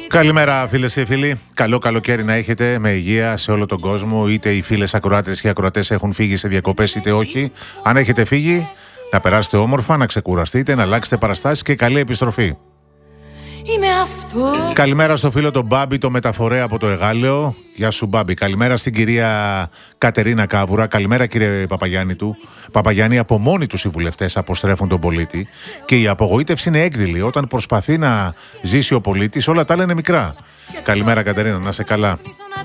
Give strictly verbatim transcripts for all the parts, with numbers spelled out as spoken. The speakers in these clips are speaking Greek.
Καλημέρα φίλες και φίλοι. Καλό καλοκαίρι να έχετε με υγεία σε όλο τον κόσμο. Είτε οι φίλες ακροάτρες και ακροατές έχουν φύγει σε διακοπές είτε όχι. Αν έχετε φύγει, να περάσετε όμορφα, να ξεκουραστείτε, να αλλάξετε παραστάσεις και καλή επιστροφή. Αυτό. Καλημέρα στο φίλο τον Μπάμπη, το μεταφορέα από το Εγάλεο. Γεια σου Μπάμπη. Καλημέρα στην κυρία Κατερίνα Κάβουρα. Καλημέρα κύριε Παπαγιάννη του. Παπαγιάννη, από μόνοι τους οι βουλευτές αποστρέφουν τον πολίτη και η απογοήτευση είναι έκδηλη. Όταν προσπαθεί να ζήσει ο πολίτης, όλα τα λένε μικρά. Καλημέρα Κατερίνα, να είσαι καλά.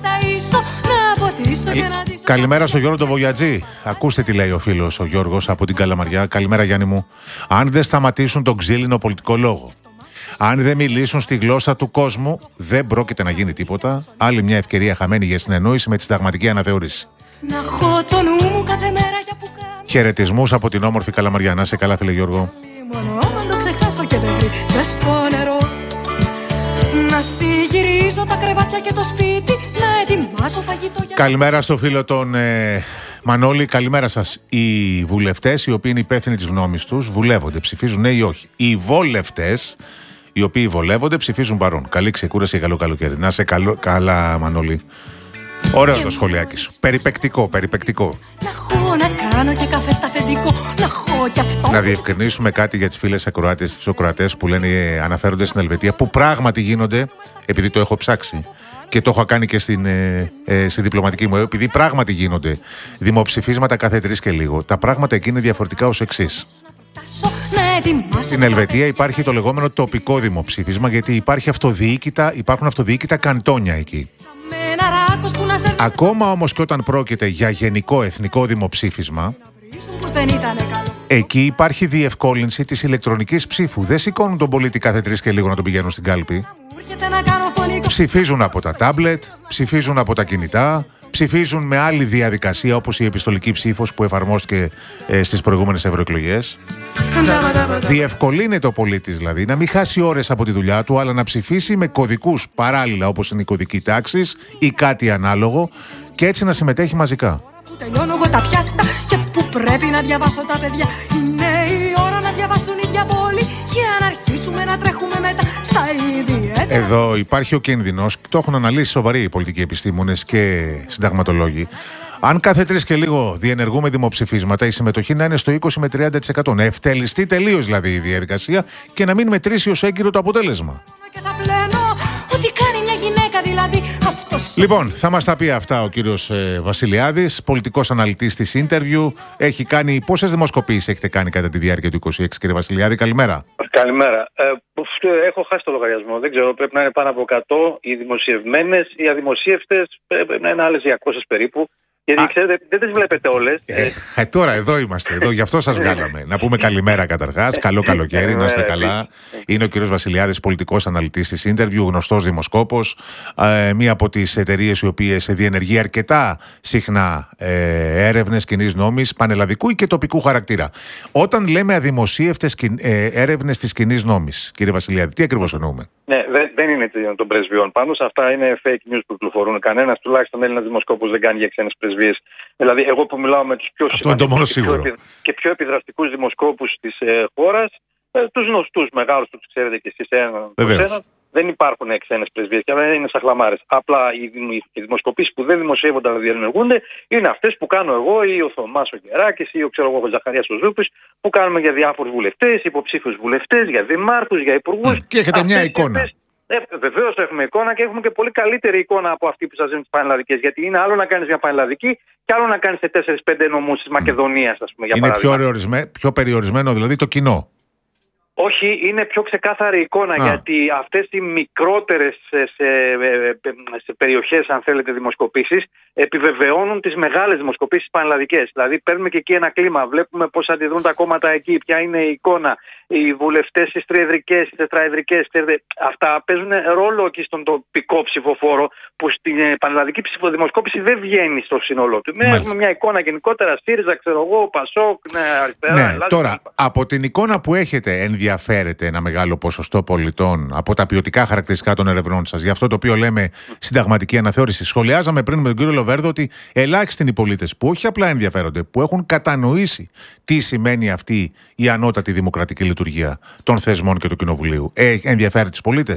Καλημέρα στο Γιώργο τον Βογιατζή. Ακούστε τι λέει ο φίλος ο Γιώργος από την Καλαμαριά. Καλημέρα Γιάννη μου. Αν δεν σταματήσουν τον ξύλινο πολιτικό λόγο, αν δεν μιλήσουν στη γλώσσα του κόσμου, δεν πρόκειται να γίνει τίποτα. Άλλη μια ευκαιρία χαμένη για συνεννόηση με τη συνταγματική αναθεώρηση. Χαιρετισμούς από την όμορφη Καλαμαριά. Να είσαι καλά, φίλε Γιώργο. Καλημέρα στο φίλο τον ε, Μανώλη. Καλημέρα σας. Οι βουλευτές, οι οποίοι είναι υπεύθυνοι της γνώμης τους, βουλεύονται, ψηφίζουν ναι ή όχι. Οι βολευτές, οι οποίοι βολεύονται, ψηφίζουν παρόν. Καλή ξεκούραση και καλό καλοκαίρι. Να σε καλό, καλά, Μανώλη. Ωραίο το σχολιάκι σου. Περιπεκτικό, περιπεκτικό. Να διευκρινίσουμε κάτι για τις φίλες ακροάτες, τις ακροατές που λένε αναφέρονται στην Ελβετία, που πράγματι γίνονται, επειδή το έχω ψάξει και το έχω κάνει και στην, ε, ε, στη διπλωματική μου, επειδή πράγματι γίνονται δημοψηφίσματα κάθε τρεις και λίγο. Τα πράγματα εκεί είναι διαφορετικά ως εξής. Στην Ελβετία υπάρχει το λεγόμενο τοπικό δημοψήφισμα, γιατί υπάρχει αυτοδιοίκητα, υπάρχουν αυτοδιοίκητα καντόνια εκεί. Ακόμα όμως και όταν πρόκειται για γενικό εθνικό δημοψήφισμα, εκεί υπάρχει διευκόλυνση της ηλεκτρονικής ψήφου. Δεν σηκώνουν τον πολίτη κάθε τρεις και λίγο να τον πηγαίνουν στην κάλπη. Ψηφίζουν από τα τάμπλετ, ψηφίζουν από τα κινητά, ψηφίζουν με άλλη διαδικασία όπως η επιστολική ψήφος που εφαρμόστηκε ε, στις προηγούμενες ευρωεκλογές. Διευκολύνεται ο πολίτης δηλαδή να μην χάσει ώρες από τη δουλειά του, αλλά να ψηφίσει με κωδικούς παράλληλα όπως είναι η κωδική τάξης ή κάτι ανάλογο και έτσι να συμμετέχει μαζικά. Που τελειώνω εγώ τα πιάτα και που πρέπει να διαβάσω τα παιδιά. Είναι η ώρα να διαβάσουν οι διαβόλοι και να αρχίσουμε να τρέχουμε μετά στα ιδιαίτερα. Εδώ υπάρχει ο κίνδυνος, το έχουν αναλύσει σοβαροί οι πολιτικοί επιστήμονες και συνταγματολόγοι. Αν κάθε τρεις και λίγο διενεργούμε δημοψηφίσματα, η συμμετοχή να είναι στο είκοσι με τριάντα τοις εκατό. Να ευτελιστεί τελείως δηλαδή η διαδικασία και να μην μετρήσει ως έγκυρο το αποτέλεσμα. Και θα πλένω ότι κάνει μια γυναίκα δηλαδή. Αυτός... Λοιπόν, θα μας τα πει αυτά ο κύριος ε, Βασιλιάδης, πολιτικός αναλυτής της Interview. Έχει κάνει, πόσες δημοσκοπήσεις έχετε κάνει κατά τη διάρκεια του είκοσι έξι, κύριε Βασιλιάδη, καλημέρα. Καλημέρα. Ε, έχω χάσει το λογαριασμό. Δεν ξέρω, πρέπει να είναι πάνω από εκατό οι δημοσιευμένες. Οι αδημοσίευτες πρέπει να είναι άλλες διακόσιες περίπου. Γιατί Α, ξέρετε, δεν τις βλέπετε όλες. Ε, ε, τώρα εδώ είμαστε, εδώ, γι' αυτό σας βγάλαμε. Να πούμε καλημέρα καταρχάς, καλό καλοκαίρι, να είστε καλά. Είναι ο κύριος Βασιλιάδης, πολιτικός αναλυτής της Interview, γνωστός δημοσκόπος. Ε, μία από τις εταιρείες οι οποίες διενεργεί αρκετά συχνά ε, έρευνες κοινής νόμης, πανελλαδικού ή και τοπικού χαρακτήρα. Όταν λέμε αδημοσίευτες ε, έρευνες της κοινής νόμης, κύριε Βασιλιάδη, τι ακριβώς εννοούμε? Ναι, δεν, δεν είναι των πρεσβειών πάντως. Αυτά είναι fake news που κυκλοφορούν. Κανένας, τουλάχιστον Έλληνας δημοσκόπος, δεν κάνει για ξένες πρεσβείες. Δηλαδή, εγώ που μιλάω με τους πιο σημαντικούς και, και πιο επιδραστικούς δημοσκόπους της ε, χώρας, ε, τους γνωστούς μεγάλους, τους ξέρετε και εσείς έναν, δεν υπάρχουν ξένες πρεσβείες και δεν είναι σαχλαμάρες. Απλά οι, οι δημοσκοπήσεις που δεν δημοσιεύονται αλλά διενεργούνται είναι αυτές που κάνω εγώ ή ο Θωμάς ο Γεράκης ή ο, ξέρω εγώ, ο Ζαχαρίας ο Ζούπης, που κάνουμε για διάφορους βουλευτές, υποψήφιους βουλευτές, για δημάρχους, για υπουργούς. Και έχετε μια εικόνα. Ε, Βεβαίως έχουμε εικόνα και έχουμε και πολύ καλύτερη εικόνα από αυτή που σας δίνουν τις πανελλαδικές. Γιατί είναι άλλο να κάνεις μια πανελλαδική και άλλο να κάνεις σε τέσσερις πέντε νομούς της Μακεδονίας, ας πούμε, για είναι παράδειγμα. Είναι πιο, πιο περιορισμένο δηλαδή το κοινό. Όχι, είναι πιο ξεκάθαρη εικόνα. Α. Γιατί αυτές οι μικρότερες σε, σε, σε περιοχές, αν θέλετε, δημοσκοπήσεις επιβεβαιώνουν τις μεγάλες δημοσκοπήσεις πανελλαδικές. Δηλαδή παίρνουμε και εκεί ένα κλίμα, βλέπουμε πώς αντιδρούν τα κόμματα εκεί, ποια είναι η εικόνα, οι βουλευτές στις τριεδρικές, στις τετραεδρικές. Αυτά παίζουν ρόλο εκεί στον τοπικό ψηφοφόρο, που στην πανελλαδική ψηφοδημοσκόπηση δεν βγαίνει στο σύνολό του. Ναι, έχουμε μια εικόνα γενικότερα, ΣΥΡΙΖΑ, ξέρω εγώ, ΠΑΣΟΚ, ναι, αριστερά. Ναι, Ελλάδα, τώρα, λοιπά. Από την εικόνα που έχετε, ενδιαφέρεται ένα μεγάλο ποσοστό πολιτών από τα ποιοτικά χαρακτηριστικά των ερευνών σας, για αυτό το οποίο λέμε συνταγματική αναθεώρηση? Σχολιάζαμε πριν με τον κύριο Λοβέρδο ότι ελάχιστοι είναι οι πολίτες που όχι απλά ενδιαφέρονται, που έχουν κατανοήσει τι σημαίνει αυτή η ανώτατη δημοκρατική λειτουργία των θεσμών και του Κοινοβουλίου. Ε, ενδιαφέρει τους πολίτες?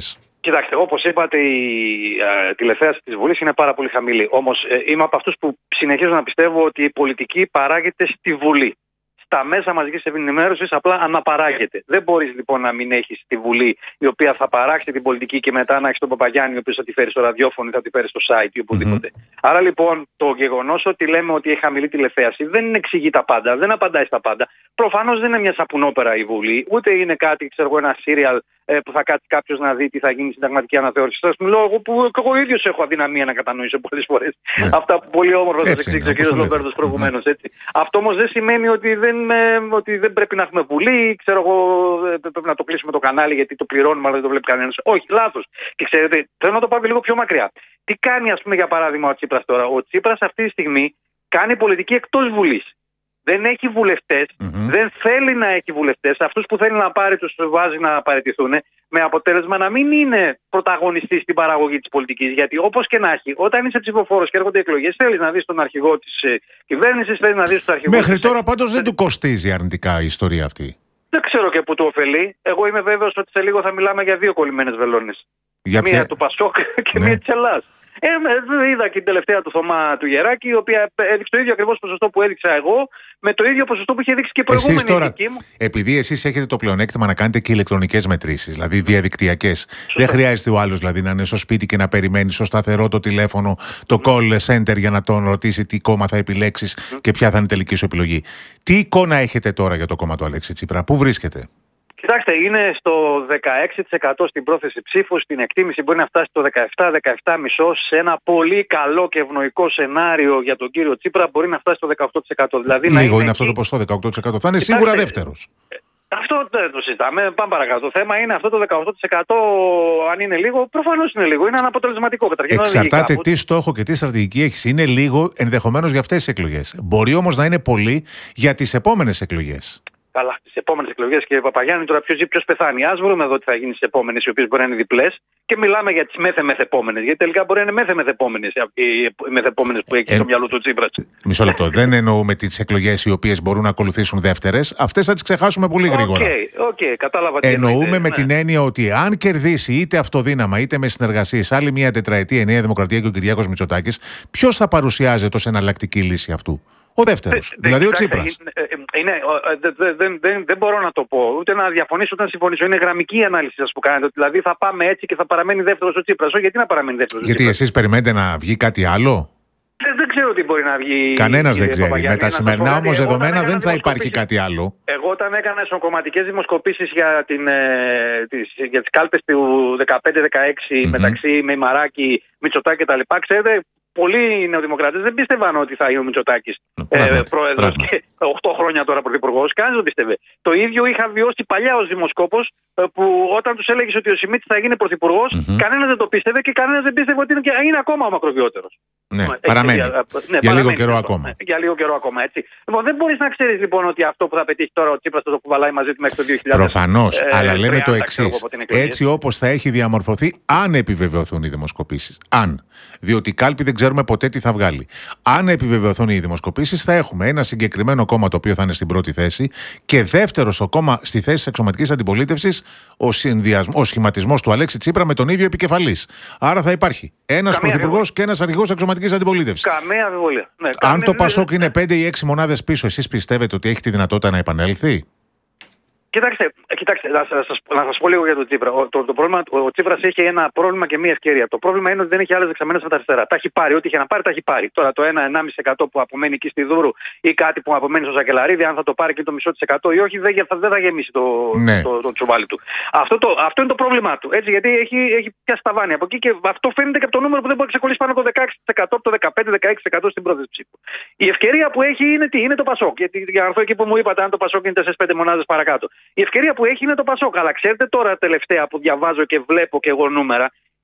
Κοιτάξτε, όπως είπατε, η α, τηλεθέαση της Βουλής είναι πάρα πολύ χαμηλή. Όμως ε, είμαι από αυτούς που συνεχίζω να πιστεύω ότι η πολιτική παράγεται στη Βουλή. Στα μέσα μαζικής ενημέρωσης απλά αναπαράγεται. Δεν μπορείς λοιπόν να μην έχεις τη Βουλή η οποία θα παράξει την πολιτική και μετά να έχεις τον Παπαγιάννη ο οποίος θα τη φέρει στο ραδιόφωνο ή θα τη φέρει στο site ή οπουδήποτε. Mm-hmm. Άρα λοιπόν το γεγονός ότι λέμε ότι έχει χαμηλή τηλεθέαση δεν εξηγεί τα πάντα, δεν απαντάει στα πάντα. Προφανώς δεν είναι μια σαπουνόπερα η Βουλή, ούτε είναι κάτι, ξέρω εγώ, ένα σύριαλ ε, που θα κάτσει κάποιος να δει τι θα γίνει συνταγματική αναθεώρηση. Σας μιλώ εγώ που εγώ ίδιος έχω αδυναμία να κατανοήσω πολλές φορές yeah. αυτά που πολύ όμορφα σας εξήγησε ο κ. Λοβέρδος προηγουμένως. Mm-hmm. Αυτό όμως δεν σημαίνει ότι δεν, ε, ότι δεν πρέπει να έχουμε Βουλή, ξέρω εγώ, πρέπει να το κλείσουμε το κανάλι γιατί το πληρώνουμε, αλλά δεν το βλέπει κανένας. Όχι, λάθος. Και ξέρετε, θέλω να το πάμε λίγο πιο μακριά. Τι κάνει, ας πούμε, για παράδειγμα, ο Τσίπρας τώρα? Ο Τσίπρας αυτή τη στιγμή κάνει πολιτική εκτός Βουλής. Δεν έχει βουλευτές, mm-hmm. δεν θέλει να έχει βουλευτές. Αυτούς που θέλει να πάρει τους βάζει να παραιτηθούν, με αποτέλεσμα να μην είναι πρωταγωνιστής στην παραγωγή της πολιτικής. Γιατί όπως και να έχει, όταν είσαι ψηφοφόρος και έρχονται εκλογές, θέλεις να δεις τον αρχηγό της ε, κυβέρνησης, θέλεις να δεις τον αρχηγό. Μέχρι της... τώρα πάντως δεν του κοστίζει αρνητικά η ιστορία αυτή. Δεν ξέρω και πού του ωφελεί. Εγώ είμαι βέβαιος ότι σε λίγο θα μιλάμε για δύο κολλημένες βελόνες. Για μία ποια... του Πασόκ και ναι. μία της Ελλάδας. Ε, είδα και την τελευταία του Θωμά του Γεράκη, η οποία έδειξε το ίδιο ακριβώς ποσοστό που έδειξα εγώ, με το ίδιο ποσοστό που είχε δείξει και η προηγούμενη εσείς τώρα, δική μου. επειδή εσείς έχετε το πλεονέκτημα να κάνετε και ηλεκτρονικές μετρήσεις, δηλαδή διαδικτυακές, δεν χρειάζεται ο άλλος δηλαδή να είναι στο σπίτι και να περιμένει στο σταθερό το τηλέφωνο, το call center για να τον ρωτήσει τι κόμμα θα επιλέξεις mm. και ποια θα είναι η τελική σου επιλογή. Τι εικόνα έχετε τώρα για το κόμμα του Αλέξη Τσίπρα, πού βρίσκεται? Κοιτάξτε, είναι στο δεκαέξι τοις εκατό στην πρόθεση ψήφου, στην εκτίμηση μπορεί να φτάσει στο δεκαεπτά δεκαεπτά κόμμα πέντε τοις εκατό. Σε ένα πολύ καλό και ευνοϊκό σενάριο για τον κύριο Τσίπρα μπορεί να φτάσει στο δεκαοκτώ τοις εκατό. Δηλαδή, λίγο να είναι, είναι είναι εκεί... αυτό το ποσοστό, δεκαοκτώ τοις εκατό. Θα είναι Κοιτάξτε, σίγουρα δεύτερος. Αυτό δεν το συζητάμε. Πάμε παρακάτω. Το θέμα είναι αυτό το δεκαοκτώ τοις εκατό, αν είναι λίγο, προφανώς είναι λίγο. Είναι αναποτελεσματικό. Εξαρτάται τι στόχο και τι στρατηγική έχεις. Είναι λίγο ενδεχομένως για αυτές τις εκλογές. Μπορεί όμως να είναι πολύ για τις επόμενες εκλογές. Καλά, στις επόμενες εκλογές, κύριε Παπαγιάννη, τώρα ποιος ζει, ποιος πεθάνει. Ας βρούμε εδώ τι θα γίνει στις επόμενες, οι οποίες μπορεί να είναι διπλές, και μιλάμε για τις μέθε μεθεπόμενες. Γιατί τελικά μπορεί να είναι μέθε μεθεπόμενες οι μεθεπόμενες που έχει ε, στο μυαλό του Τσίπρας. Μισό λεπτό. Δεν εννοούμε τις εκλογές οι οποίες μπορούν να ακολουθήσουν δεύτερες. Αυτές θα τις ξεχάσουμε πολύ γρήγορα. Οκ, okay, okay, κατάλαβα τι εννοούμε εννοείται, με ναι. την έννοια ότι αν κερδίσει είτε αυτοδύναμα είτε με συνεργασίες άλλη μια τετραετία η Νέα Δημοκρατία και ο Κυριάκος Μητσοτάκης, ποιος θα παρουσιάζεται ως εναλλακτική λύση αυτού? Ο δεύτερος, ε, δηλαδή ε, ο Τσίπρας. Είναι, δεν δε, δε, δε μπορώ να το πω, ούτε να διαφωνήσω ούτε να συμφωνήσω. Είναι γραμμική η ανάλυση σας που κάνετε. Δηλαδή θα πάμε έτσι και θα παραμένει δεύτερος ο Τσίπρας. Όχι, γιατί να παραμένει δεύτερος ο Γιατί Τσίπρας? εσείς περιμένετε να βγει κάτι άλλο? Δεν, δεν ξέρω τι μπορεί να βγει. Κανένας δεν ξέρει. Με τα σημερινά όμως δεδομένα δεν θα υπάρχει κάτι άλλο. Εγώ όταν έκανα εσωκομματικές δημοσκοπήσεις για, την, ε, τις, για τις κάλπες του δεκαπέντε δεκαέξι mm-hmm. μεταξύ Μεϊμαράκη, Μητσοτάκη κτλ. Ξέρετε, πολλοί νεοδημοκράτες δεν πίστευαν ότι θα είναι ο Μητσοτάκης ε, πρόεδρος και οκτώ χρόνια τώρα πρωθυπουργός. Κανείς δεν πίστευε. Το ίδιο είχα βιώσει παλιά ως δημοσκόπος, που όταν τους έλεγες ότι ο Σιμίτης θα γίνει πρωθυπουργός, mm-hmm. κανένας δεν το πίστευε και κανένας δεν πίστευε ότι είναι, και είναι ακόμα ο μακροβιότερος. Ναι, έτσι, παραμένει. Για, ναι, για λίγο καιρό ακόμα. Για λίγο καιρό ακόμα, έτσι. Λοιπόν, δεν μπορείς να ξέρεις λοιπόν ότι αυτό που θα πετύχει τώρα ο Τσίπρας θα το κουβαλάει μαζί του μέχρι το δύο χιλιάδες. Προφανώς, ε, αλλά ε, λέμε το εξής. Έτσι όπως θα έχει διαμορφωθεί, αν επιβεβαιωθούν οι δημοσκοπήσεις. Αν. Διότι η κάλπη δεν ξέρουμε ποτέ τι θα βγάλει. Αν επιβεβαιωθούν οι δημοσκοπήσεις, θα έχουμε ένα συγκεκριμένο κόμμα το οποίο θα είναι στην πρώτη θέση και δεύτερο στο κόμμα στη θέση της εξωματικής αντιπολίτευσης ο, ο σχηματισμός του Αλέξη Τσίπρα με τον ίδιο επικεφαλής. Άρα θα υπάρχει ένας πρωθυπουργός και ένας αρχηγός εξωματικής αντιπολίτευσης. Καμία αμφιβολία. Ναι, αν καμία... το Πασόκ είναι πέντε ή έξι μονάδες πίσω, εσείς πιστεύετε ότι έχει τη δυνατότητα να επανέλθει? Κοιτάξτε, κοιτάξτε να, σας, να σας πω λίγο για τον Τσίπρα. Ο, το, το πρόβλημα, ο Τσίπρας έχει ένα πρόβλημα και μία ευκαιρία. Το πρόβλημα είναι ότι δεν έχει άλλες δεξαμενές από τα αριστερά. Τα έχει πάρει. Ό,τι είχε να πάρει, τα έχει πάρει. Τώρα το ένα με ενάμιση τοις εκατό που απομένει εκεί στη Δούρου ή κάτι που απομένει στο Σακελαρίδη, αν θα το πάρει και το μισό της εκατό ή όχι, δεν θα, δεν θα γεμίσει το, ναι. το, το, το τσουβάλι του. Αυτό, το, αυτό είναι το πρόβλημά του. Έτσι, γιατί έχει, έχει πιάσει τα βάνη από εκεί και αυτό φαίνεται και από το νούμερο που δεν μπορεί να ξεκολλήσει πάνω από το δεκαέξι τοις εκατό, από το δεκαπέντε με δεκαέξι τοις εκατό στην πρόθεση ψήφου. Η ευκαιρία που έχει είναι τι? Είναι το Πασόκ. Γιατί για να έρθω εκεί που μου είπατε, αν το Πασόκ είναι τέσσερις πέντε μονάδες παρακάτω. Η ευκαιρία που έχει είναι το Πασόκ. Αλλά ξέρετε τώρα τελευταία που διαβάζω και βλέπω και εγώ νούμερα, ε,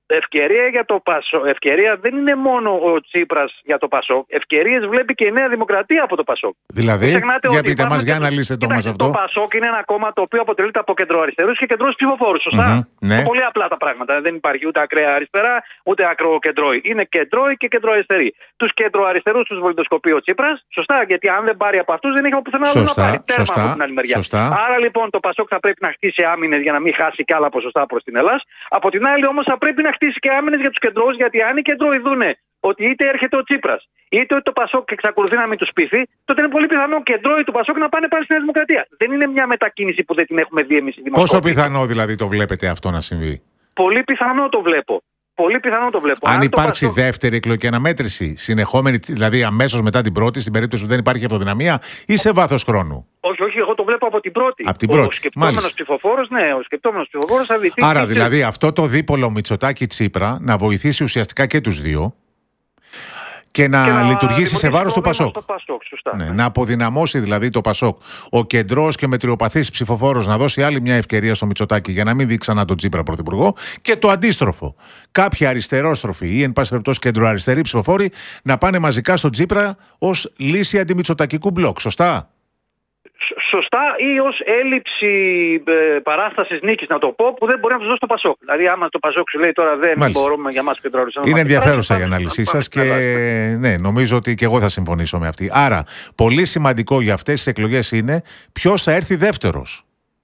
ευκαιρία για το Πασόκ. Ευκαιρία δεν είναι μόνο ο Τσίπρας για το Πασόκ. Ευκαιρίες βλέπει και η Νέα Δημοκρατία από το Πασόκ. Δηλαδή, για πείτε μας, για να λύσετε το μας αυτό. Το Πασόκ είναι ένα κόμμα το οποίο αποτελείται από κεντροαριστερούς και κεντρούς ψηφοφόρους. Σωστά. Mm-hmm, ναι. Πολύ απλά τα πράγματα. Δεν υπάρχει ούτε ακραία αριστερά, ούτε ακροκεντρώοι. Είναι κεντρώοι και κεντροαριστεροί. Τους κεντροαριστερούς τους βολιδοσκοπεί ο Τσίπρας. Σωστά. Γιατί αν δεν πάρει από αυτούς, δεν έχει από πουθενά άλλο να πάρει. Τέρμα από την άλλη μεριά. Σωστά. Άρα λοιπόν το Πασόκ θα πρέπει να χτίσει άμυνες για να μην χάσει κι άλλα ποσοστά προς την Ελλάδα. Από την άλλη όμως θα πρέπει να χτίσει και άμυνες για τους κεντρώους, γιατί αν οι κεντρώοι δούνε ότι είτε έρχεται ο Τσίπρας, είτε ότι το Πασόκ εξακολουθεί να μην τους πείθει, τότε είναι πολύ πιθανό κεντρώοι του Πασόκ να πάνε πάλι στη Νέα Δημοκρατία. Δεν είναι μια μετακίνηση που δεν την έχουμε δει εμείς οι δημοσιογράφοι. Πόσο πιθανό δηλαδή το βλέπετε αυτό να συμβεί? Πολύ πιθανό το βλέπω. Πολύ πιθανό το βλέπω. Αν, Αν το υπάρξει Πασόκ... δεύτερη εκλογική αναμέτρηση, συνεχόμενη, δηλαδή αμέσως μετά την πρώτη, στην περίπτωση που δεν υπάρχει αυτοδυναμία, ή σε βάθος χρόνου? Όχι, όχι, εγώ το βλέπω από την πρώτη. Από την πρώτη. Ο σκεπτόμενος ψηφοφόρος, ναι, ο σκεπτόμενος ψηφοφόρος θα δει. Άρα δηλαδή αυτό το δίπολο Μητσοτάκη-Τσίπρα να βοηθήσει ουσιαστικά και τους δύο και να, και να λειτουργήσει σε βάρος του Πασόκ. Πασόκ σωστά, ναι, ναι. Να αποδυναμώσει δηλαδή το Πασόκ. Ο κεντρός και μετριοπαθής ψηφοφόρος να δώσει άλλη μια ευκαιρία στο Μητσοτάκη για να μην δει ξανά τον Τσίπρα πρωθυπουργό. Και το αντίστροφο. Κάποιοι αριστερόστροφοι ή εν πάση περιπτώσει κεντροαριστεροί ψηφοφόροι να πάνε μαζικά στον Τσίπρα ως λύση αντιμητσοτακικού μπλοκ. Σωστά? Σωστά, ή ως έλλειψη ε, παράστασης νίκης, να το πω, που δεν μπορεί να τους δώσει το Πασόκ. Δηλαδή, άμα το Πασόκ σου λέει τώρα δεν Μάλιστα. μπορούμε για μας κεντροαριστερούς. Είναι ενδιαφέρουσα η ανάλυση σας και ναι, νομίζω ότι και εγώ θα συμφωνήσω με αυτή. Άρα, πολύ σημαντικό για αυτές τις εκλογές είναι ποιος θα έρθει δεύτερος.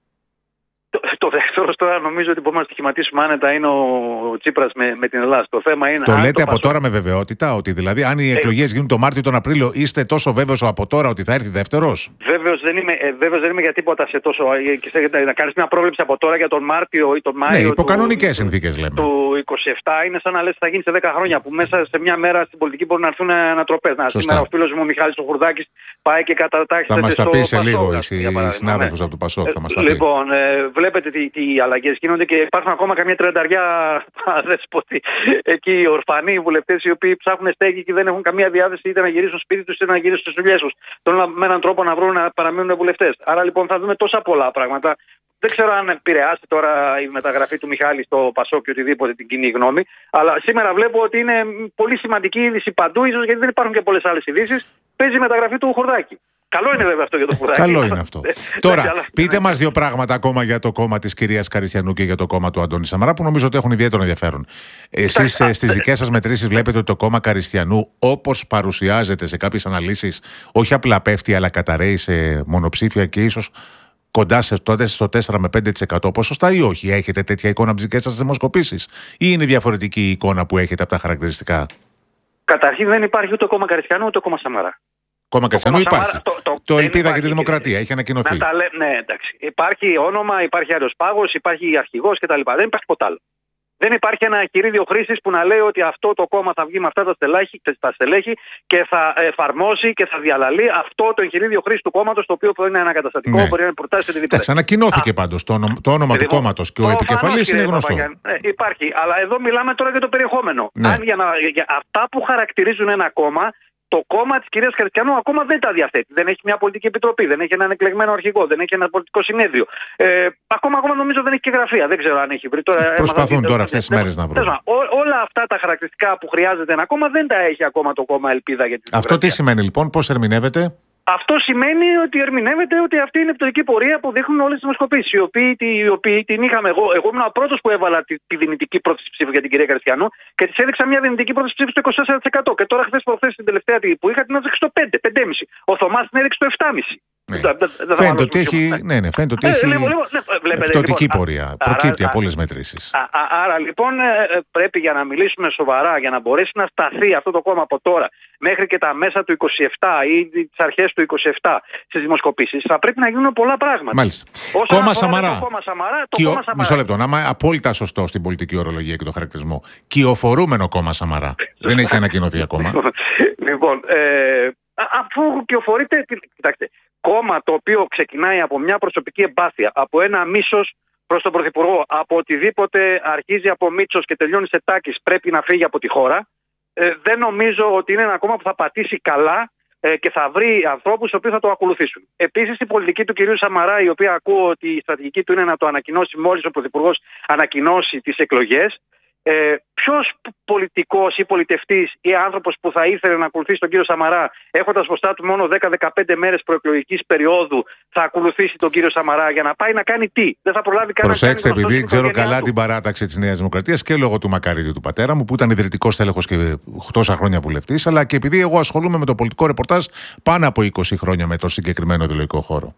Το, το δεύτερο τώρα νομίζω ότι μπορούμε να στοιχηματίσουμε άνετα είναι ο Τσίπρας με, με την Ελλάδα. Το θέμα είναι. Το λέτε το από Πασόκ... τώρα με βεβαιότητα, ότι δηλαδή αν οι εκλογές γίνουν το Μάρτιο ή τον Απρίλιο, είστε τόσο βέβαιος από τώρα ότι θα έρθει δεύτερος? Βέβαιος δεν είμαι, ε, βέβαιος δεν είμαι για τίποτα σε τόσο. Ε, να κάνεις μια πρόβλεψη από τώρα για τον Μάρτιο ή τον Μάιο. Ναι, υπό κανονικές συνθήκες λέμε. Του είκοσι επτά είναι σαν να λες θα γίνει σε δέκα χρόνια, που μέσα σε μια μέρα στην πολιτική μπορούν να έρθουν ανατροπές. Να, σήμερα ο φίλος μου ο Μιχάλης ο Χουρδάκης πάει και κατατάχθηκε. Θα μας τα πει σε λίγο η συνάδελφος από το Πασόκ. Λοιπόν, βλέπετε τι αλλαγές γίνονται και υπάρχουν ακόμα καμιά τριανταριά αδέσποτη εκεί ορφανοί βουλευτές οι οποίοι ψάχνουν στέγη και δεν έχουν καμία διάθεση είτε να γυρίσουν σπίτι τους είτε να γυρίσουν στις δουλειές τους. Θέλουν με έναν τρόπο να βρουν να παραμείνουν βουλευτές. Άρα λοιπόν θα δούμε τόσα πολλά πράγματα. Δεν ξέρω αν επηρεάσει τώρα η μεταγραφή του Μιχάλη στο Πασόκ και οτιδήποτε την κοινή γνώμη. Αλλά σήμερα βλέπω ότι είναι πολύ σημαντική είδηση παντού, ίσως γιατί δεν υπάρχουν και πολλές άλλες ειδήσεις. Παίζει η μεταγραφή του Χουρδάκη. Καλό είναι βέβαια αυτό για το Χουρδάκη. Καλό είναι αυτό. Τώρα, πείτε μας δύο πράγματα ακόμα για το κόμμα της κυρίας Καριστιανού και για το κόμμα του Αντώνη Σαμαρά, που νομίζω ότι έχουν ιδιαίτερο ενδιαφέρον. Εσείς στις δικές σας μετρήσεις βλέπετε ότι το κόμμα Καριστιανού, όπως παρουσιάζεται σε κάποιες αναλύσεις, όχι απλά πέφτει, αλλά καταραίει σε μονοψήφια και ίσως κοντά σε τότε στο τέσσερα με πέντε τοις εκατό ποσοστά, ή όχι? Έχετε τέτοια εικόνα από τις δικές σας δημοσκοπήσεις, ή είναι διαφορετική η εικόνα που έχετε από τα χαρακτηριστικά? Καταρχήν δεν υπάρχει ούτε κόμμα Καριστιανού ούτε κόμμα Σαμαρά. Κόμμα Καριστιανού υπάρχει. Το, το, το Ελπίδα για τη Δημοκρατία έχει ανακοινωθεί. Να λέ, ναι, εντάξει. Υπάρχει όνομα, υπάρχει αεροspάγος, υπάρχει αρχηγός κτλ. Δεν υπάρχει ποτέ άλλο. Δεν υπάρχει ένα εγχειρίδιο χρήσης που να λέει ότι αυτό το κόμμα θα βγει με αυτά τα στελέχη, τα στελέχη και θα εφαρμόσει και θα διαλαλεί αυτό το εγχειρίδιο χρήσης του κόμματος, το οποίο μπορεί να είναι ανακαταστατικό, ναι. μπορεί να είναι προτάσει οτιδήποτε. Εντάξει, ανακοινώθηκε πάντως το, το όνομα του κόμματος και ο επικεφαλής είναι γνωστό. Ναι, υπάρχει. Αλλά εδώ μιλάμε τώρα για το περιεχόμενο. Ναι. Αν για, να, για αυτά που χαρακτηρίζουν ένα κόμμα. Το κόμμα της κυρίας Καριστιανού ακόμα δεν τα διαθέτει. Δεν έχει μια πολιτική επιτροπή, δεν έχει έναν εκλεγμένο αρχηγό, δεν έχει ένα πολιτικό συνέδριο. Ε, ακόμα, ακόμα νομίζω δεν έχει και γραφεία. Δεν ξέρω αν έχει βρει. Τώρα, προσπαθούν τώρα αυτές τις μέρες να βρουν. Όλα αυτά τα χαρακτηριστικά που χρειάζεται ένα κόμμα δεν τα έχει ακόμα το κόμμα Ελπίδα για την Δημοκρατία. Αυτό τι σημαίνει λοιπόν, πώς ερμηνεύεται? Αυτό σημαίνει ότι ερμηνεύεται ότι αυτή είναι η πτωτική πορεία που δείχνουν όλες τις δημοσκοπήσεις. Οι οποίοι, οι οποίοι την είχαμε εγώ. Εγώ ήμουν ο πρώτος που έβαλα τη, τη δυνητική πρόταση ψήφου για την κυρία Καριστιανού και της έδειξα μια δυνητική πρόταση ψήφου στο είκοσι τέσσερα τοις εκατό. Και τώρα, χθες προχθές, την τελευταία που είχα, την έδειξε στο πέντε, πέντε κόμμα πέντε. Ο Θωμάς την έδειξε στο επτά κόμμα πέντε. Ναι. Da, da, da, φαίνεται ότι έχει, ναι, ναι, φαίνεται ότι έχει πτωτική λοιπόν, πορεία. Προκύπτει από όλες τις μετρήσεις. Άρα λοιπόν πρέπει, για να μιλήσουμε σοβαρά, για να μπορέσει να σταθεί αυτό το κόμμα από τώρα μέχρι και τα μέσα του είκοσι επτά ή τις αρχές του είκοσι επτά στις δημοσκοπήσεις, θα πρέπει να γίνουν πολλά πράγματα. Μάλιστα. Κόμμα Σαμαρά. Το κόμμα Σαμαρά, το Κιο... κόμμα Σαμαρά. Μισό λεπτό, να είμαι απόλυτα σωστό στην πολιτική ορολογία και το χαρακτηρισμό. Κυοφορούμενο κόμμα Σαμαρά. Δεν έχει ανακοινωθεί ακόμα. Λοιπόν, ε, αφού κυοφορείται, κοιτάξτε, κόμμα το οποίο ξεκινάει από μια προσωπική εμπάθεια, από ένα μίσος προς τον Πρωθυπουργό, από οτιδήποτε αρχίζει από Μίτσος και τελειώνει σε Τάκης, πρέπει να φύγει από τη χώρα. Ε, δεν νομίζω ότι είναι ένα κόμμα που θα πατήσει καλά ε, και θα βρει ανθρώπους οι οποίοι θα το ακολουθήσουν. Επίσης, η πολιτική του κυρίου Σαμαρά, η οποία ακούω ότι η στρατηγική του είναι να το ανακοινώσει μόλις ο Πρωθυπουργός ανακοινώσει τις εκλογές, Ε, ποιος πολιτικός ή πολιτευτής ή άνθρωπος που θα ήθελε να ακολουθήσει τον κύριο Σαμαρά, έχοντας μπροστά του μόνο δέκα με δεκαπέντε μέρες προεκλογικής περίοδου, θα ακολουθήσει τον κύριο Σαμαρά για να πάει να κάνει τι? Δεν θα προλάβει καν. Προσέξτε, επειδή ξέρω καλά του την παράταξη της Νέας Δημοκρατίας και λόγω του Μακαρίτη του πατέρα μου, που ήταν ιδρυτικός τέλεχος και τόσα χρόνια βουλευτής, αλλά και επειδή εγώ ασχολούμαι με το πολιτικό ρεπορτάζ πάνω από είκοσι χρόνια με το συγκεκριμένο ιδεολογικό χώρο.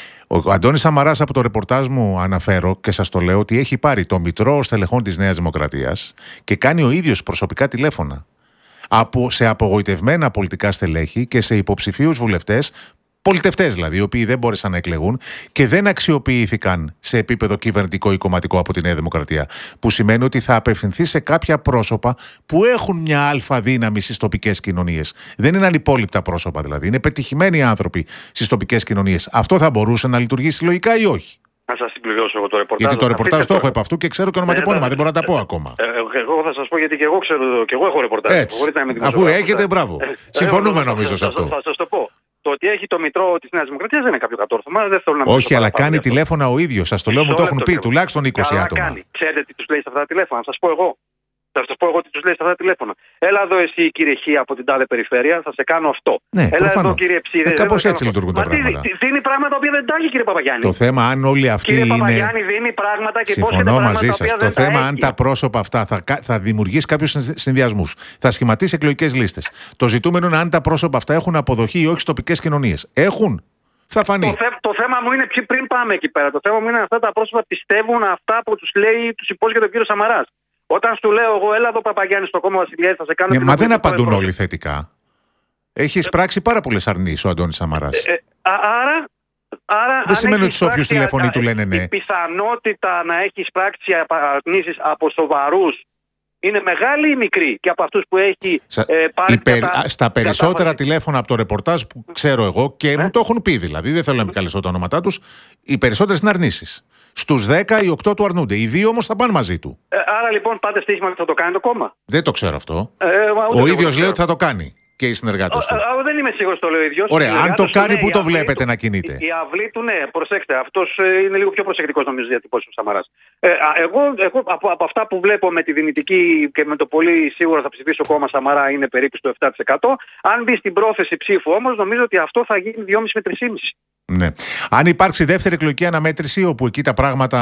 Ο Αντώνης Σαμαράς, από το ρεπορτάζ μου αναφέρω και σας το λέω, ότι έχει πάρει το μητρό στελεχών της Νέας Δημοκρατίας και κάνει ο ίδιος προσωπικά τηλέφωνα από, σε απογοητευμένα πολιτικά στελέχη και σε υποψηφίους βουλευτές, πολιτευτές δηλαδή, οι οποίοι δεν μπόρεσαν να εκλεγούν και δεν αξιοποιήθηκαν σε επίπεδο κυβερνητικό ή κομματικό από τη Νέα Δημοκρατία. Που σημαίνει ότι θα απευθυνθεί σε κάποια πρόσωπα που έχουν μια αλφα δύναμη στις τοπικές κοινωνίες. Δεν είναι ανυπόλοιπτα πρόσωπα δηλαδή. Είναι πετυχημένοι άνθρωποι στις τοπικές κοινωνίες. Αυτό θα μπορούσε να λειτουργήσει λογικά ή όχι? Να σας συμπληρώσω εγώ το ρεπορτάζ. Γιατί το ρεπορτάζ το έχω επ' αυτού και ξέρω και ονοματεπώνυμα. Δεν μπορώ να τα πω ακόμα. Ε, εγώ θα σας πω γιατί και εγώ ξέρω, και εγώ έχω ρεπορτάζ. Έτσι. Αφού έχετε, μπράβο. Συμφωνούμε νομίζω σε αυτό. Θα σας το πω. Το ότι έχει το μητρό της Νέας Δημοκρατίας δεν είναι κάποιο κατόρθωμα. Δεν θέλω να Όχι, αλλά κάνει τηλέφωνα ο ίδιος. Σας το λέω, μου το έχουν πει τουλάχιστον είκοσι άτομα. Κάνει. Ξέρετε τι τους λέει σε αυτά τα τηλέφωνα? Θα σας πω εγώ. Θα σας πω εγώ τι τους λέει σε αυτά τα τηλέφωνα. Έλα εδώ εσύ, κύριε Χ, από την τάδε περιφέρεια, θα σε κάνω αυτό. Ναι, Έλα προφανώς. εδώ, κύριε Ψίδε. Ε, κάπως έτσι λειτουργούν τα πράγματα. Δίνει πράγματα που δεν τα έχει, κύριε Παπαγιάννη. Το θέμα, αν όλοι αυτοί κύριε είναι. Παπαγιάννη, δίνει πράγματα και πώς είναι Συμφωνώ πράγματα μαζί σας. Το θέμα, αν τα πρόσωπα αυτά θα, θα δημιουργήσει κάποιους συνδυασμούς, θα σχηματίσει εκλογικές λίστες. Το ζητούμενο είναι αν τα πρόσωπα αυτά έχουν αποδοχή ή όχι στις τοπικές κοινωνίες. Έχουν. Θα φανεί. Το, θε, το θέμα μου είναι πριν πάμε εκεί πέρα. Το θέμα μου είναι αυτά τα πρόσωπα πιστεύουν αυτά που τους λέει, τους υπόσχεται ο κύριος Σαμαράς. Όταν σου λέω εγώ, έλα εδώ Παπαγιάννη στο κόμμα Βασιλιάδη, θα σε κάνω. Ναι, μα δεν απαντούν όλοι θετικά. Έχει εισπράξει πάρα πολλές αρνήσεις ο Αντώνης Σαμαράς. Ε, ε, άρα, άρα. Δεν σημαίνει ότι σε όποιους τηλεφωνεί του λένε ναι. Η πιθανότητα να έχει εισπράξει αρνήσεις από σοβαρούς είναι μεγάλη ή μικρή? Και από αυτούς που έχει Σα... ε, πάρει. Υπερ... Κατά... Στα περισσότερα κατά... τηλέφωνα από το ρεπορτάζ που ξέρω εγώ και ε? μου το έχουν πει δηλαδή, δεν θέλω να επικαλεστώ τα ονόματά τους, οι περισσότερες είναι αρνήσεις. Στους δέκα, οι οκτώ του αρνούνται. Οι δύο όμως θα πάνε μαζί του. Ε, άρα λοιπόν πάτε στοίχημα ότι θα το κάνει το κόμμα. Δεν το ξέρω αυτό. Ε, ο ίδιος λέει ότι θα το κάνει. Και οι συνεργάτες του. Α, δεν είμαι σίγουρος το λέει ο ίδιος. Ωραία, αν το κάνει, ναι, πού το βλέπετε του, να κινείται? Η, η αυλή του, ναι, προσέξτε. Αυτός ε, είναι λίγο πιο προσεκτικός νομίζω διατυπώσεις ο Σαμαράς. Ε, εγώ εγώ από, από αυτά που βλέπω με τη δυνητική και με το πολύ σίγουρα θα ψηφίσω κόμμα Σαμαρά είναι περίπου στο επτά τοις εκατό. Αν μπει στην πρόθεση ψήφου όμως, νομίζω ότι αυτό θα γίνει δυόμισι με τρία κόμμα πέντε. Ναι. Αν υπάρξει δεύτερη εκλογική αναμέτρηση, όπου εκεί τα πράγματα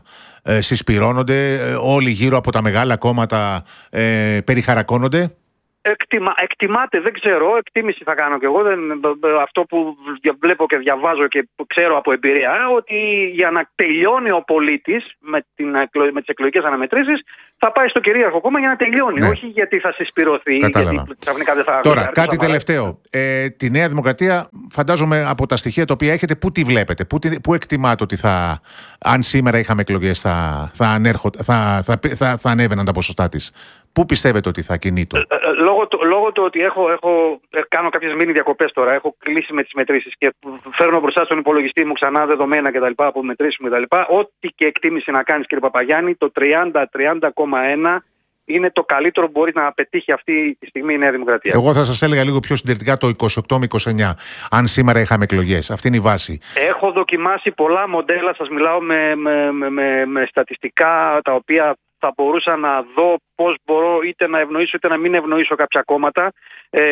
ε, συσπυρώνονται, ε, όλοι γύρω από τα μεγάλα κόμματα ε, περιχαρακώνονται. Εκτιμα, εκτιμάται, δεν ξέρω, εκτίμηση θα κάνω κι εγώ. Δεν, αυτό που βλέπω και διαβάζω και ξέρω από εμπειρία, ότι για να τελειώνει ο πολίτης με, την, με τις εκλογικές αναμετρήσεις, θα πάει στο κυρίαρχο κόμμα για να τελειώνει. Ναι. Όχι γιατί θα συσπηρωθεί. Κατάλαβα. Γιατί ξαφνικά δεν θα. Τώρα, κάτι τελευταίο. Ε, τη Νέα Δημοκρατία, φαντάζομαι από τα στοιχεία τα οποία έχετε, πού τη βλέπετε, πού, πού εκτιμάτε ότι θα, αν σήμερα είχαμε εκλογές, θα, θα, θα, θα, θα, θα ανέβαιναν τα ποσοστά της? Πού πιστεύετε ότι θα κινείται? Ε, ε, λόγω, το, λόγω του ότι έχω, έχω, κάνω κάποιες μίνι διακοπές τώρα, έχω κλείσει με τις μετρήσεις και φέρνω μπροστά στον υπολογιστή μου ξανά δεδομένα κτλ. Από μετρήσεις μου κτλ. Ό,τι και εκτίμηση να κάνεις, κύριε Παπαγιάννη, το τριάντα με τριάντα κόμμα ένα είναι το καλύτερο που μπορεί να πετύχει αυτή τη στιγμή η Νέα Δημοκρατία. Εγώ θα σας έλεγα λίγο πιο συντηρητικά το είκοσι οκτώ με είκοσι εννιά, αν σήμερα είχαμε εκλογές. Αυτή είναι η βάση. Έχω δοκιμάσει πολλά μοντέλα, σας μιλάω με, με, με, με, με στατιστικά τα οποία θα μπορούσα να δω πώς μπορώ είτε να ευνοήσω είτε να μην ευνοήσω κάποια κόμματα. Ε,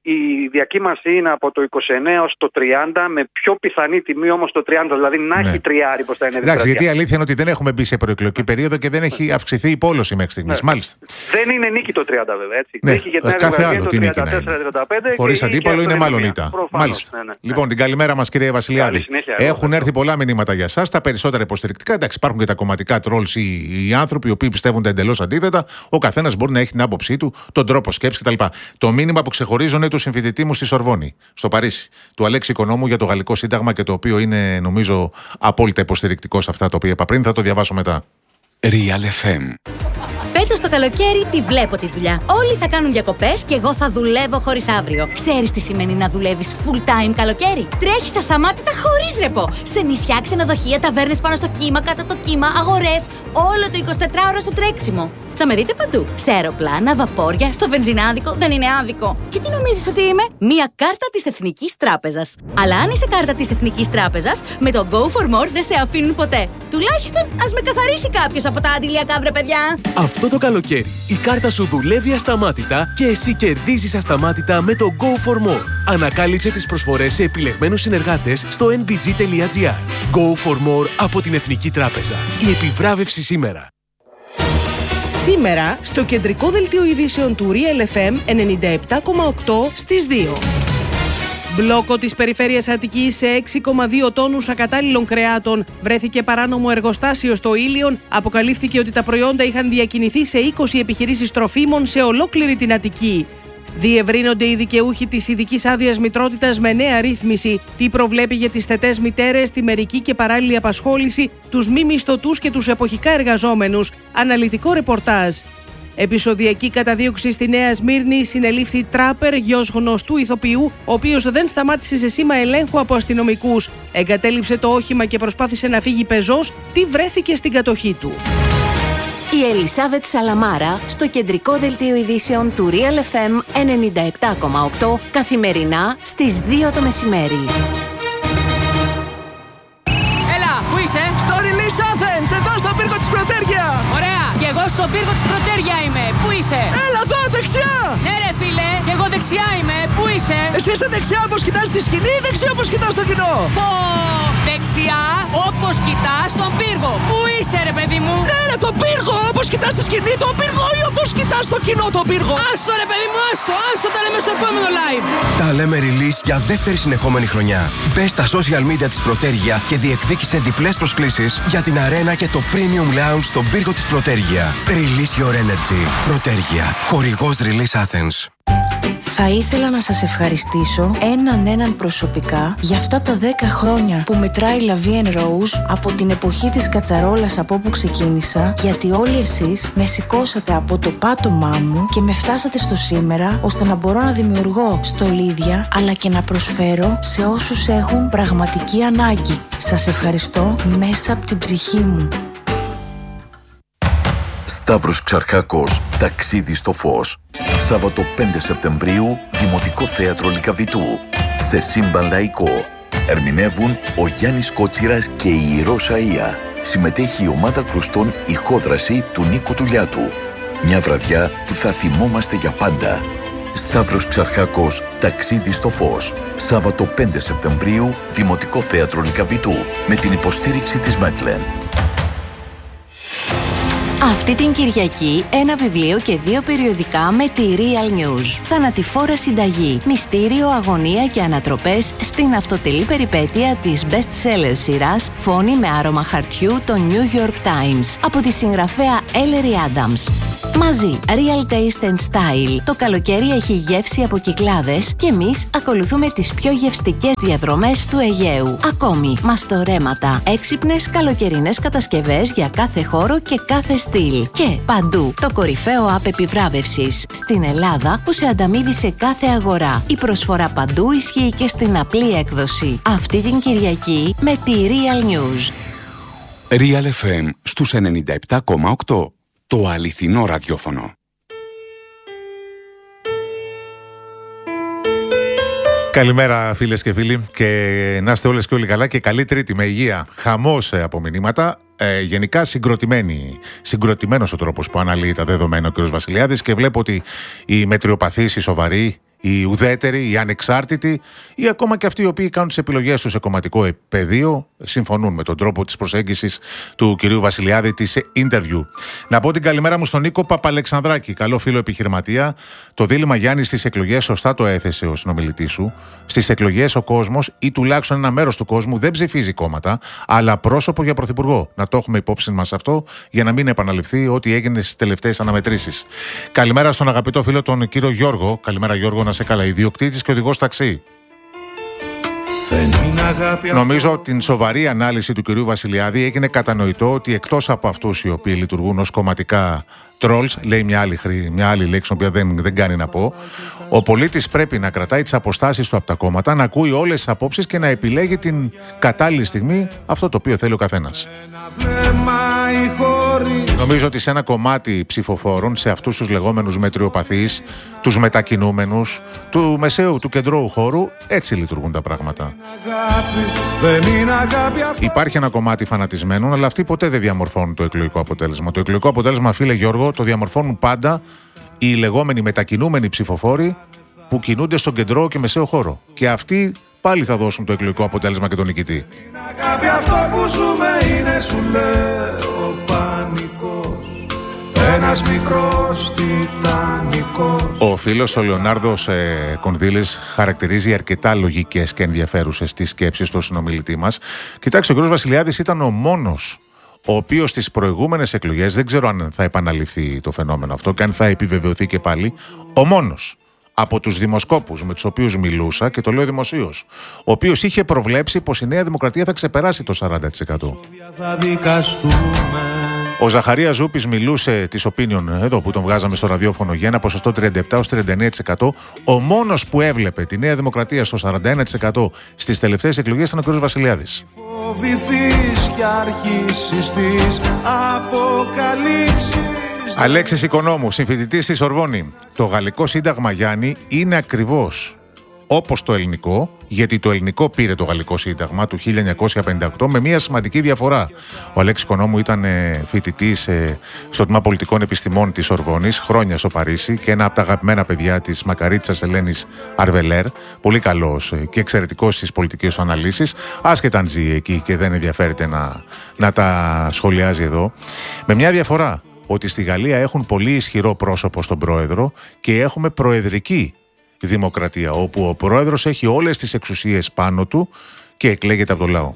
η διακύμανση είναι από το είκοσι εννέα ως το τριάντα, με πιο πιθανή τιμή όμως το τριάντα, δηλαδή να ναι. έχει τριάρι προς τα εννέα. Εντάξει, γιατί η αλήθεια είναι ότι δεν έχουμε μπει σε προεκλογική περίοδο και δεν έχει αυξηθεί η πόλωση μέχρι στιγμής. Ναι. Μάλιστα. Δεν είναι νίκη το τριάντα βέβαια. Έτσι. Ναι. Έχει και την κάθε άλλο το τι τριάντα τέσσερα τριάντα πέντε. Χωρίς αντίπαλο είναι μάλλον ήττα. Μάλιστα. Ναι, ναι. Λοιπόν, την καλημέρα μας, κύριε Βασιλιάδη. Έχουν έρθει πολλά μηνύματα για εσάς, τα περισσότερα υποστηρικτικά. Εντάξει, υπάρχουν και τα κομματικά τρόλς οι άνθρωποι οι οποίοι πιστεύουν εντελώς αντίθετα. Ο καθένας μπορεί να έχει την άποψή του, τον τρόπο σκέψης κτλ. Το μήνυμα που ξεχωρίζω είναι του συμφοιτητή μου στη Σορβόνη, στο Παρίσι, του Αλέξη Οικονόμου για το Γαλλικό Σύνταγμα και το οποίο είναι νομίζω απόλυτα υποστηρικτικό σε αυτά τα οποία είπα πριν. Θα το διαβάσω μετά. Real εφ εμ. Φέτος το καλοκαίρι τη βλέπω τη δουλειά. Όλοι θα κάνουν διακοπές και εγώ θα δουλεύω χωρίς αύριο. Ξέρεις τι σημαίνει να δουλεύεις full time καλοκαίρι? Τρέχεις ασταμάτητα χωρίς ρεπό. Σε νησιά, ξενοδοχεία, ταβέρνες πάνω στο κύμα, κάτω από το κύμα, αγορές. Όλο το εικοσιτετράωρο στο τρέξιμο. Θα με δείτε παντού. Σε αεροπλάνα, βαπόρια, στο βενζινάδικο. Δεν είναι άδικο. Και τι νομίζεις ότι είμαι? Μία κάρτα της Εθνικής Τράπεζας. Αλλά αν είσαι κάρτα της Εθνικής Τράπεζας, με το Go for More δεν σε αφήνουν ποτέ. Τουλάχιστον ας με καθαρίσει κάποιος από τα αντιλιακά, βρε παιδιά. Αυτό το καλοκαίρι η κάρτα σου δουλεύει ασταμάτητα και εσύ κερδίζεις ασταμάτητα με το Go for More. Ανακάλυψε τις προσφορές σε επιλεγμένους συνεργάτες στο εν μπι τζι τελεία τζι άρ. Go for More από την Εθνική Τράπεζα. Η επιβράβευση σήμερα. Σήμερα, στο κεντρικό δελτίο ειδήσεων του Real εφ εμ ενενήντα επτά κόμμα οκτώ στις δύο. Μπλόκο της περιφέρειας Αττικής σε έξι κόμμα δύο τόνους ακατάλληλων κρεάτων. Βρέθηκε παράνομο εργοστάσιο στο Ήλιον. Αποκαλύφθηκε ότι τα προϊόντα είχαν διακινηθεί σε είκοσι επιχειρήσεις τροφίμων σε ολόκληρη την Αττική. Διευρύνονται οι δικαιούχοι της ειδικής άδειας μητρότητας με νέα ρύθμιση. Τι προβλέπει για τις θετές μητέρες, τη μερική και παράλληλη απασχόληση, τους μη μισθωτούς και τους εποχικά εργαζόμενους. Αναλυτικό ρεπορτάζ. Επεισοδιακή καταδίωξη στη Νέα Σμύρνη, συνελήφθη τράπερ, γιος γνωστού ηθοποιού, ο οποίος δεν σταμάτησε σε σήμα ελέγχου από αστυνομικούς. Εγκατέλειψε το όχημα και προσπάθησε να φύγει πεζός. Τι βρέθηκε στην κατοχή του? Η Ελισάβετ Σαλαμάρα στο κεντρικό δελτίο ειδήσεων του Real εφ εμ ενενήντα επτά κόμμα οκτώ καθημερινά στις δύο το μεσημέρι. Έλα, πού είσαι? Στο Release Athens, εδώ στον πύργο της Πρωτέργεια. Ωραία, και εγώ στον πύργο της Πρωτέργεια είμαι. Πού είσαι? Έλα εδώ, δεξιά. Ναι ρε φίλε, και εγώ δεξιά είμαι. Πού είσαι? Εσύ είσαι δεξιά όπως κοιτάς τη σκηνή ή δεξιά όπως κοιτάς το κοινό? Πω, δεξιά όπως κοιτάς τον πύργο. Πού είσαι ρε παιδί μου? Ναι ρε, τον πύργο, όπως κοιτάς τη σκηνή τον πύργο ή όπως κοιτάς το κοινό τον πύργο? Άστο ρε παιδί μου, άστο, άστο, τα λέμε στο επόμενο live. Τα λέμε Release για δεύτερη συνεχόμενη χρονιά. Μπες στα social media της Πρωτέργεια και διεκδίκησε διπλές προσκλήσεις για την αρένα και το Premium Lounge στον πύργο της Πρωτέργεια. Release your energy. Πρωτέργεια. Χορηγός Release Athens. Θα ήθελα να σας ευχαριστήσω έναν έναν προσωπικά για αυτά τα δέκα χρόνια που μετράει La Vie en Rose από την εποχή της κατσαρόλας από όπου ξεκίνησα, γιατί όλοι εσείς με σηκώσατε από το πάτωμά μου και με φτάσατε στο σήμερα ώστε να μπορώ να δημιουργώ στολίδια αλλά και να προσφέρω σε όσους έχουν πραγματική ανάγκη. Σας ευχαριστώ μέσα από την ψυχή μου. Σταύρος Ξαρχάκος, ταξίδι στο φως. Σάββατο πέντε Σεπτεμβρίου, Δημοτικό Θέατρο Λυκαβητού. Σε σύμπαν λαϊκό. Ερμηνεύουν ο Γιάννης Κότσιρας και η Ηρώ Σαΐα. Συμμετέχει η ομάδα κρουστών Ηχόδραση του Νίκου Τουλιάτου. Μια βραδιά που θα θυμόμαστε για πάντα. Σταύρος Ξαρχάκος, ταξίδι στο φως. Σάββατο πέντε Σεπτεμβρίου, Δημοτικό Θέατρο Λυκαβητού. Με την υποστήριξη της Μέτλεν. Αυτή την Κυριακή ένα βιβλίο και δύο περιοδικά με τη Real News. Θανατηφόρα συνταγή, μυστήριο, αγωνία και ανατροπές στην αυτοτελή περιπέτεια της best-seller σειράς Φόνη με άρωμα χαρτιού των New York Times από τη συγγραφέα Ellery Adams. Μαζί, Real Taste and Style. Το καλοκαίρι έχει γεύση από Κυκλάδες και εμείς ακολουθούμε τις πιο γευστικές διαδρομές του Αιγαίου. Ακόμη, μαστορέματα, έξυπνες καλοκαιρινές κατασκευές για κάθε χώρο και κάθε στυλ. Και παντού, το κορυφαίο app επιβράβευσης στην Ελλάδα που σε ανταμείβει σε κάθε αγορά. Η προσφορά παντού ισχύει και στην απλή έκδοση. Αυτή την Κυριακή με τη Real News. Real εφ εμ στους ενενήντα επτά κόμμα οκτώ. Το αληθινό ραδιόφωνο. Καλημέρα φίλες και φίλοι και να είστε όλες και όλοι καλά και καλή Τρίτη με υγεία. Χαμός από μηνύματα, ε, γενικά συγκροτημένη, συγκροτημένος ο τρόπος που αναλύει τα δεδομένα ο κ. Βασιλιάδης και βλέπω ότι οι μετριοπαθείς, οι σοβαροί, οι ουδέτεροι, οι ανεξάρτητοι ή ακόμα και αυτοί οι οποίοι κάνουν τις επιλογές τους σε κομματικό πεδίο συμφωνούν με τον τρόπο της προσέγγισης του κυρίου Βασιλιάδη της interview. Να πω την καλημέρα μου στον Νίκο Παπαλεξανδράκη, καλό φίλο επιχειρηματία. Το δίλημμα Γιάννη στις εκλογές σωστά το έθεσε ο συνομιλητής σου. Στις εκλογές ο κόσμος ή τουλάχιστον ένα μέρος του κόσμου δεν ψηφίζει κόμματα, αλλά πρόσωπο για πρωθυπουργό. Να το έχουμε υπόψη μας αυτό για να μην επαναληφθεί ό,τι έγινε στις τελευταίες αναμετρήσεις. Καλημέρα στον αγαπητό φίλο τον κύριο Γιώργο. Καλημέρα Γιώργο, να σε καλά. Ιδιοκτήτης και οδηγός ταξί. Νομίζω ότι την σοβαρή ανάλυση του κυρίου Βασιλιάδη έγινε κατανοητό ότι εκτός από αυτούς οι οποίοι λειτουργούν ως κομματικά trolls, λέει μια άλλη, μια άλλη λέξη, οποία δεν, δεν κάνει να πω, ο πολίτης πρέπει να κρατάει τις αποστάσεις του από τα κόμματα, να ακούει όλες τις απόψεις και να επιλέγει την κατάλληλη στιγμή αυτό το οποίο θέλει ο καθένας. μπορεί. Νομίζω ότι σε ένα κομμάτι ψηφοφόρων, σε αυτούς τους λεγόμενους μετριοπαθείς, τους μετακινούμενους, του μεσαίου, του κεντρώου χώρου, έτσι λειτουργούν τα πράγματα. Δεν είναι αγάπη αυτό. Υπάρχει ένα κομμάτι φανατισμένων, αλλά αυτοί ποτέ δεν διαμορφώνουν το εκλογικό αποτέλεσμα. Το εκλογικό αποτέλεσμα, φίλε Γιώργο, το διαμορφώνουν πάντα οι λεγόμενοι μετακινούμενοι ψηφοφόροι που κινούνται στον κεντρό και μεσαίο χώρο. Και αυτοί πάλι θα δώσουν το εκλογικό αποτέλεσμα και τον νικητή. Είναι αγάπη αυτό που ζούμε, είναι σου λέω πανικός. Ένας μικρός τιτανικός. Ο φίλος ο Λεωνάρδος ε, Κονδύλης χαρακτηρίζει αρκετά λογικές και ενδιαφέρουσες τις σκέψεις του συνομιλητή μας. Κοιτάξτε, ο κ. Βασιλιάδης ήταν ο μόνος ο οποίος στις προηγούμενες εκλογές, δεν ξέρω αν θα επαναληφθεί το φαινόμενο αυτό και αν θα επιβεβαιωθεί και πάλι, ο μόνος από τους δημοσκόπους με τους οποίους μιλούσα, και το λέω δημοσίως, ο οποίος είχε προβλέψει πως η Νέα Δημοκρατία θα ξεπεράσει το σαράντα τοις εκατό. Ο Ζαχαρίας Ζούπης μιλούσε της Opinion, εδώ που τον βγάζαμε στο ραδιόφωνο, για ένα ποσοστό τριάντα επτά έως τριάντα εννέα τοις εκατό. Ο μόνος που έβλεπε τη Νέα Δημοκρατία στο σαράντα ένα τοις εκατό στις τελευταίες εκλογές ήταν ο κ. Βασιλιάδης. Αλέξης Οικονόμου, συμφοιτητής στη Σορβόνη. Το γαλλικό σύνταγμα, Γιάννη, είναι ακριβώς όπως το ελληνικό, γιατί το ελληνικό πήρε το γαλλικό σύνταγμα του χίλια εννιακόσια πενήντα οκτώ με μια σημαντική διαφορά. Ο Αλέξης Οικονόμου ήταν φοιτητής στο Τμήμα Πολιτικών Επιστημών της Σορβόνης, χρόνια στο Παρίσι, και ένα από τα αγαπημένα παιδιά της Μακαρίτσας Ελένης Αρβελέρ. Πολύ καλός και εξαιρετικός στις πολιτικές του αναλύσεις, άσχετα αν ζει εκεί και δεν ενδιαφέρεται να, να τα σχολιάζει εδώ. Με μια διαφορά, ότι στη Γαλλία έχουν πολύ ισχυρό πρόσωπο στον πρόεδρο και έχουμε προεδρική δημοκρατία, όπου ο πρόεδρος έχει όλες τις εξουσίες πάνω του και εκλέγεται από το λαό.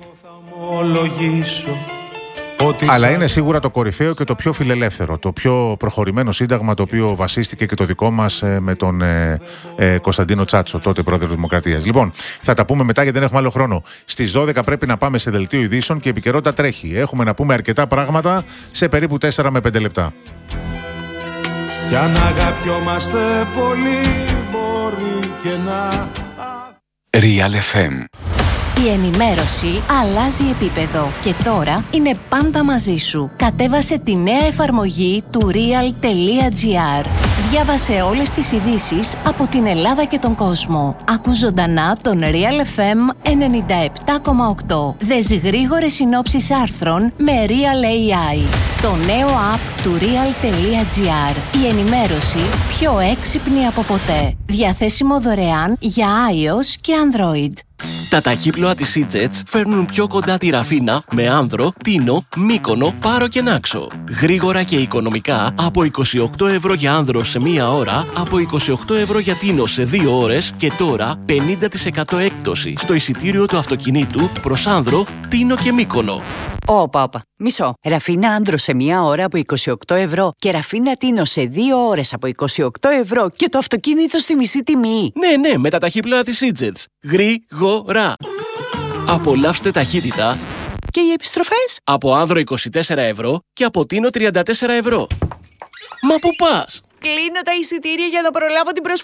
Αλλά είναι σίγουρα το κορυφαίο και το πιο φιλελεύθερο, το πιο προχωρημένο σύνταγμα, το οποίο βασίστηκε και το δικό μας ε, με τον ε, ε, Κωνσταντίνο Τσάτσο, τότε πρόεδρο της Δημοκρατίας. Λοιπόν, θα τα πούμε μετά γιατί δεν έχουμε άλλο χρόνο. Στις δώδεκα πρέπει να πάμε σε δελτίο ειδήσεων και η επικαιρότητα τρέχει. Έχουμε να πούμε αρκετά πράγματα σε περίπου τέσσερα με πέντε λεπτά. Κι αν αγαπιόμαστε πολύ, μπορεί και να... Real εφ εμ. Η ενημέρωση αλλάζει επίπεδο και τώρα είναι πάντα μαζί σου. Κατέβασε τη νέα εφαρμογή του real.gr. Διάβασε όλες τις ειδήσεις από την Ελλάδα και τον κόσμο. Ακού ζωντανά τον Real εφ εμ ενενήντα επτά κόμμα οκτώ. Δες γρήγορες συνόψεις άρθρων με Real έι άι. Το νέο app του real.gr. Η ενημέρωση πιο έξυπνη από ποτέ. Διαθέσιμο δωρεάν για iOS και Android. Τα ταχύπλοα της E-Jets φέρνουν πιο κοντά τη Ραφίνα με Άνδρο, Τίνο, Μύκονο, Πάρο και Νάξο. Γρήγορα και οικονομικά από είκοσι οκτώ ευρώ για Άνδρο σε μία ώρα, από είκοσι οκτώ ευρώ για Τίνο σε δύο ώρες και τώρα πενήντα τοις εκατό έκπτωση στο εισιτήριο του αυτοκινήτου προς Άνδρο, Τίνο και Μύκονο. Όπα, όπα. Μισό. Ραφίνα Άνδρο σε μία ώρα από είκοσι οκτώ ευρώ και Ραφίνα Τίνο σε δύο ώρες από είκοσι οκτώ ευρώ και το αυτοκίνητο στη μισή τιμή. Ναι, ναι, με τα ταχύπλοα της E-Jets. Γρήγορα. Απολαύστε ταχύτητα. Και οι επιστροφές? Από Άνδρο είκοσι τέσσερα ευρώ και από Τίνο τριάντα τέσσερα ευρώ. Μα πού πας? Κλείνω τα εισιτήρια για να προλάβω την προσφορά.